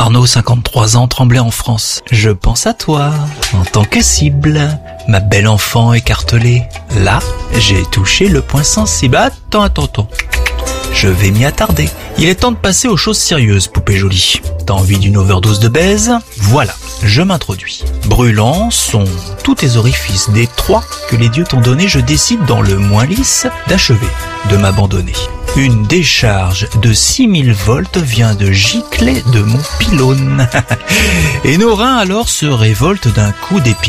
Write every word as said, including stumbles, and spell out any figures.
Arnaud, cinquante-trois ans, Tremblay en France. Je pense à toi, en tant que cible. Ma belle enfant écartelée. Là, j'ai touché le point sensible. Attends, attends, attends. Je vais m'y attarder. Il est temps de passer aux choses sérieuses, poupée jolie. T'as envie d'une overdose de baise? Voilà, je m'introduis. Brûlants sont tous tes orifices. Des trois que les dieux t'ont donnés, je décide dans le moins lisse d'achever, de m'abandonner. Une décharge de six mille volts vient de gicler de mon pylône. Et nos reins alors se révoltent d'un coup d'épée.